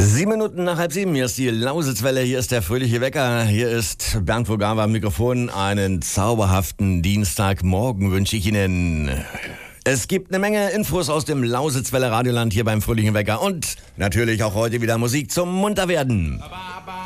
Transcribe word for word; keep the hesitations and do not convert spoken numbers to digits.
Sieben Minuten nach halb sieben, hier ist die Lausitzwelle, hier ist der fröhliche Wecker, hier ist Bernd Vogava am Mikrofon. Einen zauberhaften Dienstagmorgen wünsche ich Ihnen. Es gibt eine Menge Infos aus dem Lausitzwelle Radioland hier beim fröhlichen Wecker und natürlich auch heute wieder Musik zum Munterwerden.